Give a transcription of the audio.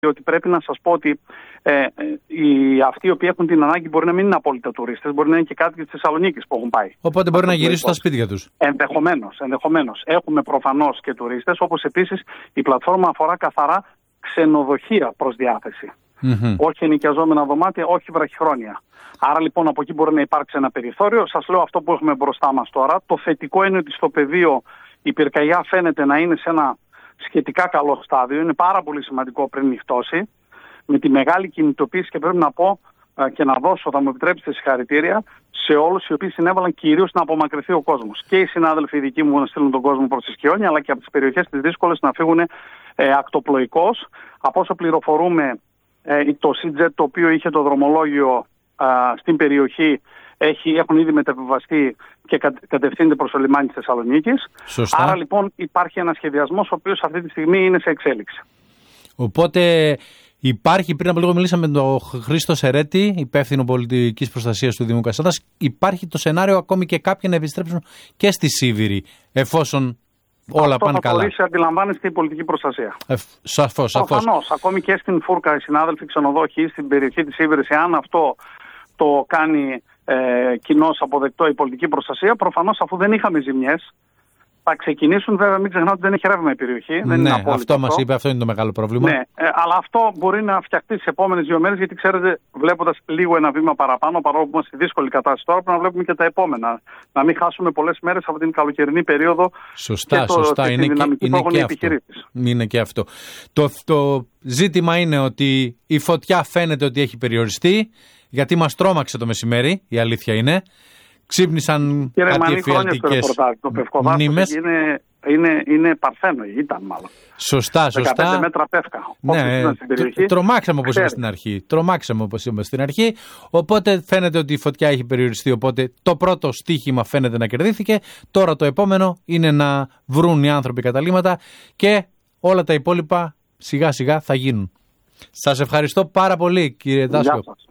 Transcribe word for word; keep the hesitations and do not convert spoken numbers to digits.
Διότι πρέπει να σας πω ότι ε, οι, αυτοί οι οποίοι έχουν την ανάγκη μπορεί να μην είναι απόλυτα τουρίστες, μπορεί να είναι και κάτοικοι της Θεσσαλονίκης που έχουν πάει. Οπότε μπορεί να γυρίσουν στα σπίτια τους. Ενδεχομένως, ενδεχομένως. Έχουμε προφανώς και τουρίστες, όπως επίσης η πλατφόρμα αφορά καθαρά ξενοδοχεία προς διάθεση. Mm-hmm. Όχι ενοικιαζόμενα δωμάτια, όχι βραχυχρόνια. Άρα λοιπόν από εκεί μπορεί να υπάρξει ένα περιθώριο. Σας λέω αυτό που έχουμε μπροστά μας τώρα. Το θετικό είναι ότι στο πεδίο η πυρκαγιά φαίνεται να είναι σε ένα σχετικά καλό στάδιο. Είναι πάρα πολύ σημαντικό πριν νυχτώσει. Με τη μεγάλη κινητοποίηση, και πρέπει να πω και να δώσω, θα μου επιτρέψετε, συγχαρητήρια σε όλους οι οποίοι συνέβαλαν κυρίως να απομακρυνθεί ο κόσμος. Και οι συνάδελφοι οι δικοί μου να στείλουν τον κόσμο προς τη Σκιόνια, αλλά και από τις περιοχές τις δύσκολες να φύγουν ε, ακτοπλοϊκώς. Από όσο πληροφορούμε, ε, το Σιτζετ, το οποίο είχε το δρομολόγιο ε, στην περιοχή, Έχει, έχουν ήδη μεταβιβαστεί και κατευθύνεται προς το λιμάνι της Θεσσαλονίκης. Σωστά. Άρα λοιπόν υπάρχει ένας σχεδιασμός ο οποίος αυτή τη στιγμή είναι σε εξέλιξη. Οπότε υπάρχει, πριν από λίγο μιλήσαμε με τον Χρήστο Σερέτη, υπεύθυνο πολιτικής προστασίας του Δήμου Κασάντας, υπάρχει το σενάριο ακόμη και κάποιοι να επιστρέψουν και στη Σίβηρη, εφόσον όλα αυτό πάνε θα καλά. Αυτό αντιλαμβάνεστε η πολιτική προστασία. Ε, σαφώς, σαφώς. Προφανώς, ακόμη και στην Φούρκα οι συνάδελφοι ξενοδόχοι στην περιοχή της Σίβηρης, εάν αυτό το κάνει Ε, κοινώς αποδεκτό η πολιτική προστασία, προφανώς αφού δεν είχαμε ζημιές, θα ξεκινήσουν. Βέβαια, μην ξεχνάτε ότι δεν έχει ρεύμα η περιοχή. Δεν ναι, είναι αυτό μας είπε, αυτό είναι το μεγάλο πρόβλημα. Ναι, ε, αλλά αυτό μπορεί να φτιαχτεί τις επόμενες δύο μέρες, γιατί ξέρετε, βλέποντας λίγο ένα βήμα παραπάνω, παρόλο που είμαστε στη δύσκολη κατάσταση τώρα, πρέπει να βλέπουμε και τα επόμενα. Να μην χάσουμε πολλές μέρες από την καλοκαιρινή περίοδο. Σωστά, και το, σωστά. και είναι, και, είναι, και αυτό. είναι και αυτό. Το, το ζήτημα είναι ότι η φωτιά φαίνεται ότι έχει περιοριστεί. Γιατί μας τρόμαξε το μεσημέρι, η αλήθεια είναι. Ξύπνησαν κάτι εφιαλτικές μνήμες. Είναι, είναι, είναι παρθένο, ήταν μάλλον. Σωστά, σωστά. δεκαπέντε μέτρα πέφκα. Ναι, τρομάξαμε όπως είπαμε στην αρχή. Τρομάξαμε όπως είπαμε στην αρχή. Οπότε φαίνεται ότι η φωτιά έχει περιοριστεί. Οπότε το πρώτο στοίχημα φαίνεται να κερδίθηκε. Τώρα το επόμενο είναι να βρουν οι άνθρωποι καταλύματα και όλα τα υπόλοιπα σιγά σιγά θα γίνουν. Σας ευχαριστώ πάρα πολύ, κύριε Δάσκο.